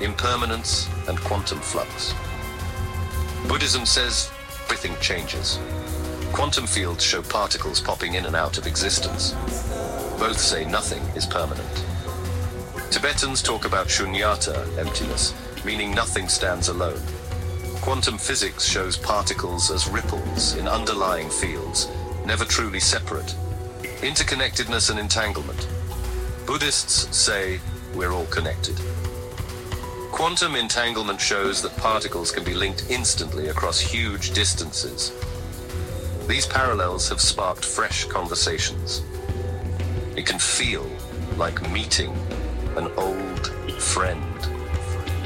impermanence, and quantum flux. Buddhism says everything changes. Quantum fields show particles popping in and out of existence. Both say nothing is permanent. Tibetans talk about shunyata, emptiness, meaning nothing stands alone. Quantum physics shows particles as ripples in underlying fields, never truly separate. Interconnectedness and entanglement. Buddhists say we're all connected. Quantum entanglement shows that particles can be linked instantly across huge distances. These parallels have sparked fresh conversations. It can feel like meeting an old friend.